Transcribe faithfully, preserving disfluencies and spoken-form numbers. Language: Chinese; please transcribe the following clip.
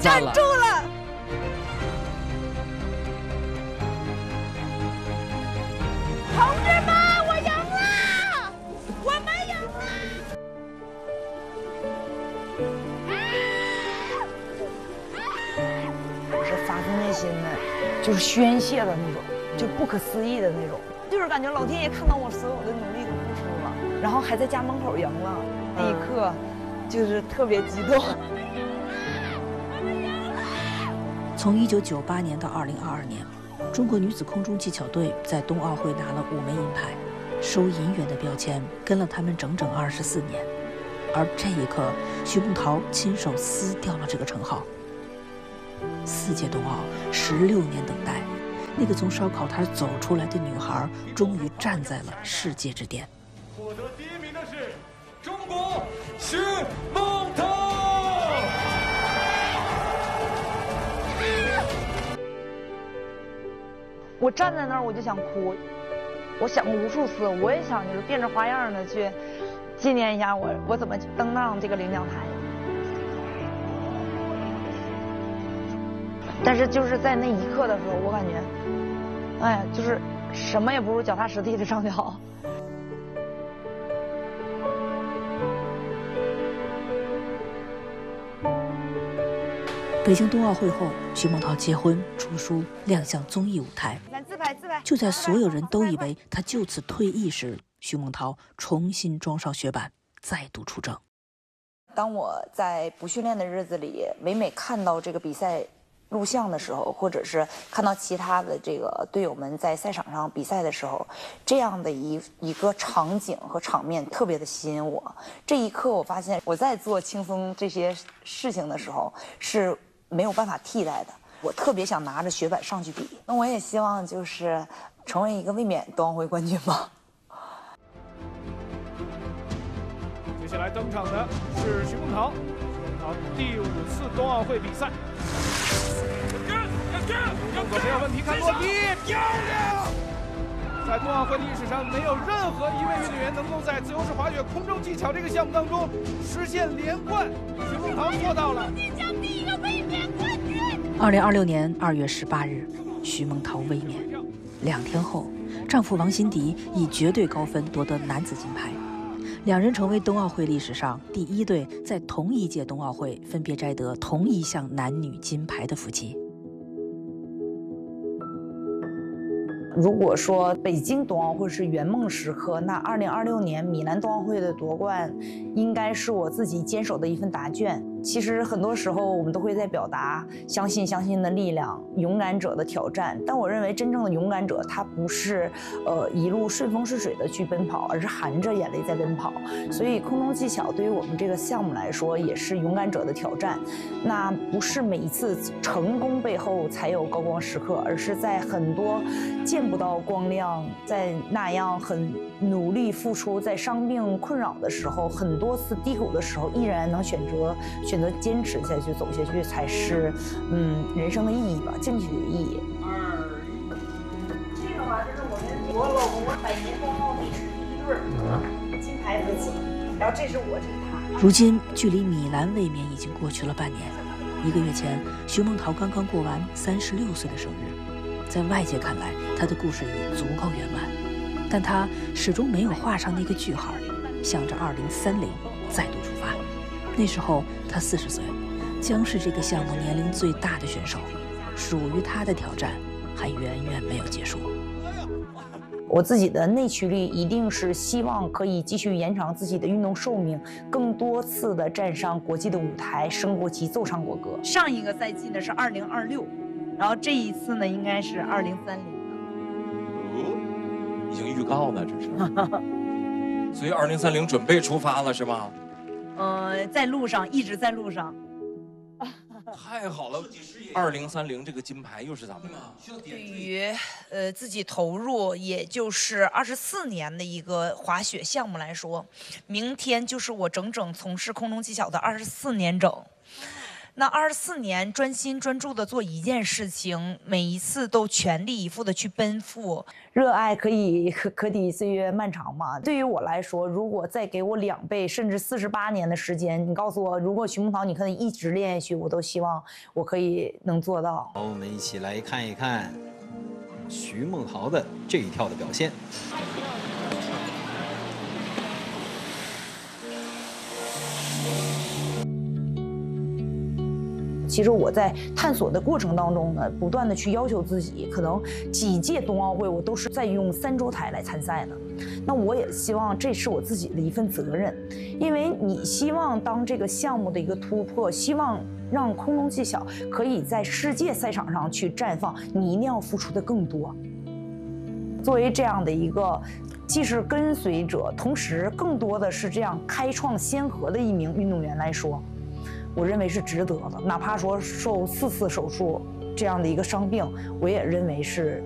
站住了！同志们，我赢了！我们赢了！ 我是发自内心的，就是宣泄的那种，就不可思议的那种，就是感觉老天爷看到我所有的努力和付出了，然后还在家门口赢了，那一刻就是特别激动。 从一九九八年到二零二二年，中国女子空中技巧队在冬奥会拿了五枚银牌，收银员的标签跟了他们整整二十四年。而这一刻，徐梦桃亲手撕掉了这个称号。四届冬奥，十六年等待，那个从烧烤摊走出来的女孩，终于站在了世界之巅。 获得第一名的是中国徐梦桃。 我站在那儿我就想哭，我想过无数次，我也想就是变着花样的去纪念一下我我怎么登上这个领奖台。但是就是在那一刻的时候，我感觉，哎呀，就是什么也不如脚踏实地的上去好。 北京冬奥会后，徐梦桃结婚、出书、亮相综艺舞台。 自拍自拍。 就在所有人都以为她就此退役时，徐梦桃重新装上雪板，再度出征。 当我在不训练的日子里，每每看到这个比赛录像的时候，或者是看到其他的这个队友们在赛场上比赛的时候，这样的一一个场景和场面特别的吸引我。这一刻，我发现我在做轻松这些事情的时候是没有办法替代的。我特别想拿着雪板上去比，那我也希望就是成为一个卫冕冬奥会冠军吧。 接下来登场的是徐梦桃，徐梦桃第五次冬奥会比赛。动作没有问题，看落地，漂亮！在冬奥会历史上，没有任何一位运动员能够在自由式滑雪空中技巧这个项目当中实现连冠。徐梦桃做到了。第一个卫冕冠军。 二零二六年二月十八日，徐梦桃卫冕。两天后，丈夫王辛迪以绝对高分夺得男子金牌，两人成为冬奥会历史上第一对在同一届冬奥会分别摘得同一项男女金牌的夫妻。 如果说北京冬奥会是圆梦时刻，那二零二六年米兰冬奥会的夺冠，应该是我自己坚守的一份答卷。其实很多时候我们都会在表达相信相信的力量，勇敢者的挑战。但我认为真正的勇敢者，他不是呃一路顺风顺水的去奔跑，而是含着眼泪在奔跑。所以空中技巧对于我们这个项目来说，也是勇敢者的挑战。那不是每一次成功背后才有高光时刻，而是在很多见不到光亮，在那样很努力付出，在伤病困扰的时候，很多次低谷的时候，依然能选择选择坚持下去，走下去，才是嗯人生的意义吧，进取的意义。 二这个话就是我们我老公百年冬奥历史第一对金牌夫妻，然后这是我，这是他。 如今距离米兰卫冕已经过去了半年，一个月前，徐梦桃刚刚过完三十六岁的生日，在外界看来，她的故事已足够圆满，但她始终没有画上那个句号，向着二零三零再度出发。那时候她四十岁，将是这个项目年龄最大的选手，属于她的挑战还远远没有结束。 我自己的内驱力一定是希望可以继续延长自己的运动寿命，更多次的站上国际的舞台，升国旗，奏唱国歌。上一个赛季呢是二零二六，然后这一次呢应该是二零三零。 哦，已经预告了，这是。所以二零三零准备出发了是吗？ 呃，在路上，一直在路上。 太好了！二零三零这个金牌又是咱们的。 对于呃自己投入也就是二十四年的一个滑雪项目来说，明天就是我整整从事空中技巧的二十四年整。 那二十四年专心专注的做一件事情，每一次都全力以赴的去奔赴。 热爱可以可可抵岁月漫长嘛。对于我来说，如果再给我两倍甚至四十八年的时间，你告诉我，如果徐梦桃你可以一直练下去，我都希望我可以能做到。 好，我们一起来看一看徐梦桃的这一跳的表现。 其实我在探索的过程当中呢，不断的去要求自己，可能几届冬奥会我都是在用三周台来参赛的。那我也希望这是我自己的一份责任，因为你希望当这个项目的一个突破，希望让空中技巧可以在世界赛场上去绽放，你一定要付出的更多。作为这样的一个既是跟随者，同时更多的是这样开创先河的一名运动员来说，我认为是值得的，哪怕说受四次手术这样的一个伤病，我也认为是